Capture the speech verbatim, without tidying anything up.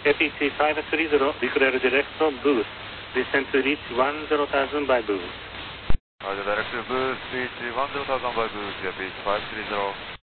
A P T five three zero, declare direct to booth. Descend to reach one zero thousand by booth. Roger, direct to booth, reach one zero thousand by booth, A P T five three zero.